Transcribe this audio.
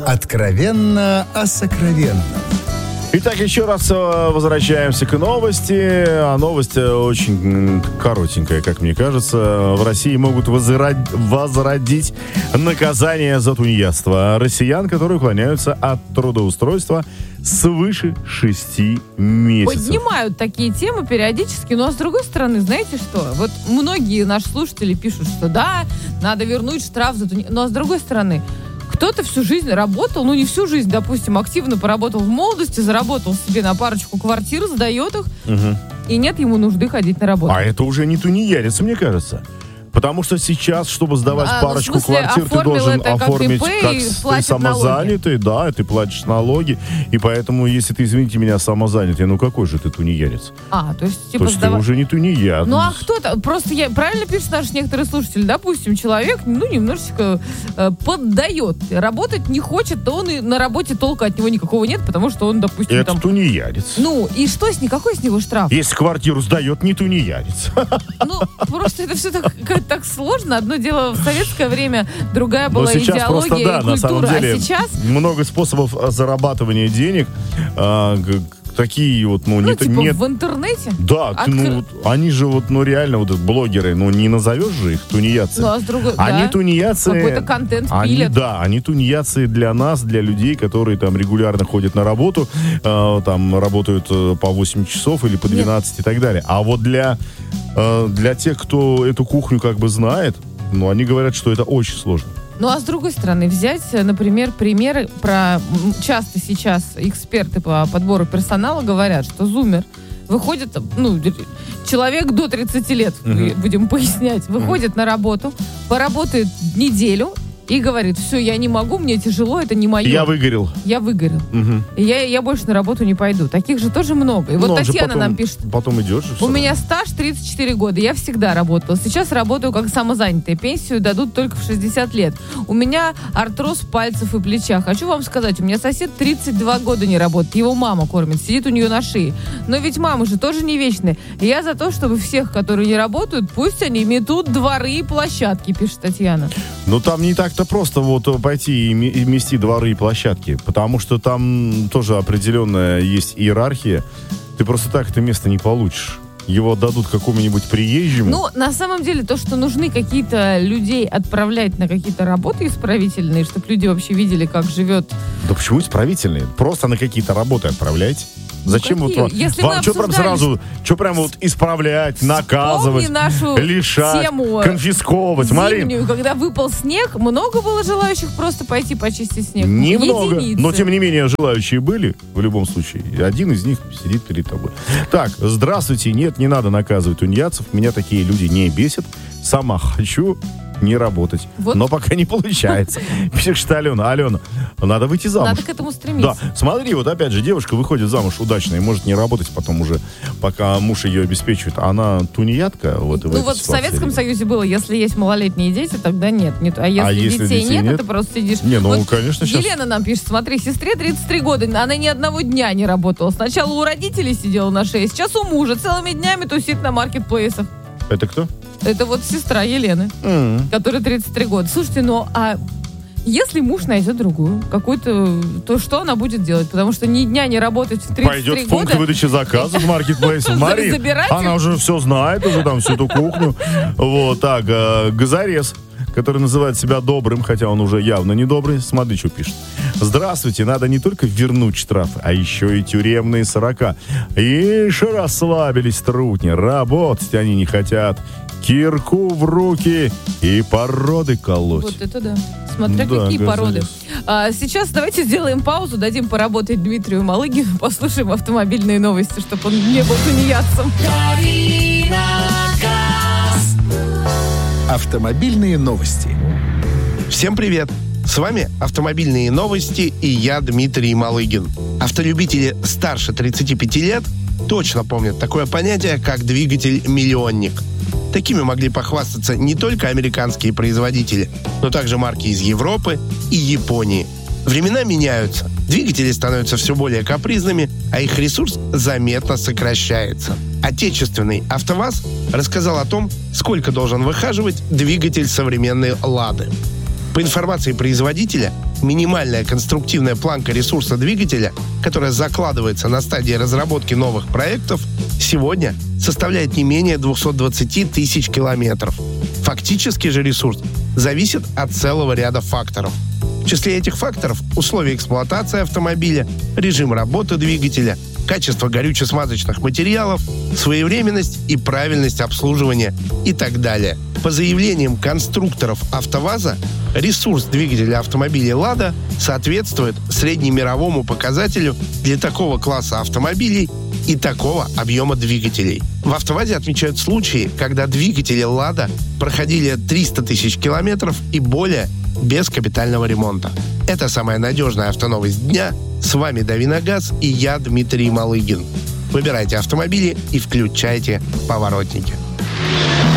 Откровенно о сокровенном. Итак, еще раз возвращаемся к новости. А новость очень коротенькая, как мне кажется. В России могут возродить наказание за тунеядство россиян, которые уклоняются от трудоустройства свыше 6 месяцев. Поднимают такие темы периодически, но с другой стороны, знаете что? Вот многие наши слушатели пишут, что да, надо вернуть штраф за тунеядство. Но с другой стороны, кто-то всю жизнь работал, ну не всю жизнь, допустим, активно поработал в молодости, заработал себе на парочку квартир, сдает их, и нет ему нужды ходить на работу. А это уже не тунеядец, мне кажется. Потому что сейчас, чтобы сдавать парочку квартир, ты должен оформить как ты самозанятый, да, ты платишь налоги, и поэтому, если ты, извините меня, самозанятый, ну какой же ты тунеядец? То есть, типа, ты уже не тунеядец. Ну, а кто-то, просто правильно пишут наши некоторые слушатели, допустим, человек, ну, немножечко поддает, работать не хочет, то он и на работе толка от него никакого нет, потому что он, допустим, это тунеядец. Ну, и что с ним, какой с него штраф? Если квартиру сдает, не тунеядец. Ну, просто это все так сложно. Одно дело в советское время, другая была идеология просто, да, и культура. На самом деле, а сейчас много способов зарабатывания денег. Такие вот, нет. В интернете? Да, они же реально блогеры, не назовешь же их тунеядцами. Ну, а с другой, они тунеядцы. Какой-то контент пилят. Они тунеядцы для нас, для людей, которые там регулярно ходят на работу, там работают по 8 часов или по 12 и так далее. А вот для тех, кто эту кухню как бы знает, они говорят, что это очень сложно. Ну, а с другой стороны, взять, например, примеры про... Часто сейчас эксперты по подбору персонала говорят, что зумер выходит, человек до 30 лет, будем пояснять, выходит на работу, поработает неделю и говорит, все, я не могу, мне тяжело, это не мое. Я выгорел. И я больше на работу не пойду. Таких же тоже много. И вот Татьяна нам пишет. Потом идешь. У меня стаж 34 года. Я всегда работала. Сейчас работаю как самозанятая. Пенсию дадут только в 60 лет. У меня артроз пальцев и плеча. Хочу вам сказать, у меня сосед 32 года не работает. Его мама кормит. Сидит у нее на шее. Но ведь мамы же тоже не вечные. Я за то, чтобы всех, которые не работают, пусть они метут дворы и площадки, пишет Татьяна. Но там не так-то просто пойти и мести дворы и площадки, потому что там тоже определенная есть иерархия. Ты просто так это место не получишь. Его дадут какому-нибудь приезжему. Ну, на самом деле, то, что нужны какие-то людей отправлять на какие-то работы исправительные, чтобы люди вообще видели, как живет... Да почему исправительные? Просто на какие-то работы отправляйте. Зачем вам что прям сразу, прям исправлять, наказывать, лишать, тему конфисковывать? Зимнюю, когда выпал снег, много было желающих просто пойти почистить снег? Немного, единицы. Но тем не менее желающие были, в любом случае. И один из них сидит перед тобой. Так, здравствуйте, нет, не надо наказывать тунеядцев, меня такие люди не бесят. Сама хочу не работать. Но пока не получается. Пишет Алена, надо выйти замуж. Надо к этому стремиться. Да, смотри, опять же, девушка выходит замуж удачно и может не работать потом уже, пока муж ее обеспечивает. А она тунеядка? В Советском Союзе было, если есть малолетние дети, тогда нет. А если детей нет, ты просто сидишь. Конечно, сейчас. Елена нам пишет, смотри, сестре 33 года, она ни одного дня не работала. Сначала у родителей сидела на шее, сейчас у мужа целыми днями тусит на маркетплейсах. Это кто? Это сестра Елены, которой 33 года. Слушайте, а если муж найдет другую, какую-то, то что она будет делать? Потому что ни дня не работать в 33 года... Пойдет в пункт выдачи заказов в маркетплейсе. Марин, она уже все знает, уже там всю эту кухню. Газорез, который называет себя добрым, хотя он уже явно не добрый. Смотри, что пишет. Здравствуйте, надо не только вернуть штрафы, а еще и тюремные 40. Ишь, расслабились трутни, работать они не хотят. Кирку в руки и породы колоть. Вот это да. Смотря какие породы. Сейчас давайте сделаем паузу, дадим поработать Дмитрию Малыгину, послушаем автомобильные новости, чтобы он не был тунеядцем. Автомобильные новости. Всем привет! С вами автомобильные новости и я, Дмитрий Малыгин. Автолюбители старше 35 лет точно помнят такое понятие, как двигатель-миллионник. Такими могли похвастаться не только американские производители, но также марки из Европы и Японии. Времена меняются, двигатели становятся все более капризными, а их ресурс заметно сокращается. Отечественный АвтоВАЗ рассказал о том, сколько должен выхаживать двигатель современной «Лады». По информации производителя, минимальная конструктивная планка ресурса двигателя, которая закладывается на стадии разработки новых проектов, сегодня составляет не менее 220 тысяч километров. Фактический же ресурс зависит от целого ряда факторов. В числе этих факторов условия эксплуатации автомобиля, режим работы двигателя, качество горюче-смазочных материалов, своевременность и правильность обслуживания и так далее. По заявлениям конструкторов АвтоВАЗа, ресурс двигателя автомобиля «Лада» соответствует среднемировому показателю для такого класса автомобилей и такого объема двигателей. В АвтоВАЗе отмечают случаи, когда двигатели «Лада» проходили 300 тысяч километров и более без капитального ремонта. Это самая надежная автоновость дня. С вами Давиногаз и я, Дмитрий Малыгин. Выбирайте автомобили и включайте поворотники.